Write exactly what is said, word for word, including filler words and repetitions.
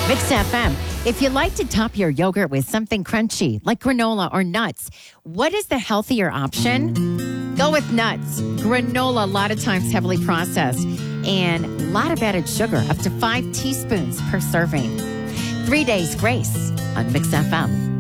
Mix F M. If you like to top your yogurt with something crunchy like granola or nuts, what is the healthier option? Go with nuts. Granola, a lot of times heavily processed, and a lot of added sugar, up to five teaspoons per serving. Three Days Grace on Mix F M.